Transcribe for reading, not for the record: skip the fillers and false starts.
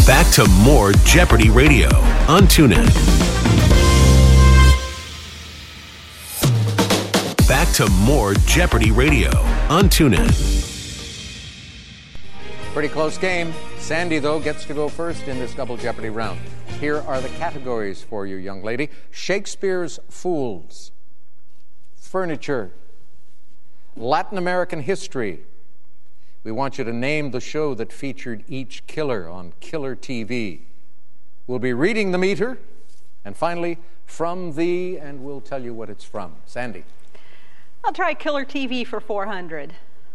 Back to more Jeopardy Radio on TuneIn. Back to more Jeopardy Radio on TuneIn. Pretty close game. Sandy, though, gets to go first in this double Jeopardy round. Here are the categories for you, young lady. Shakespeare's Fools, furniture, Latin American history. We want you to name the show that featured each killer on Killer TV. We'll be reading the meter. And finally, from the, and we'll tell you what it's from. Sandy. I'll try Killer TV for 400.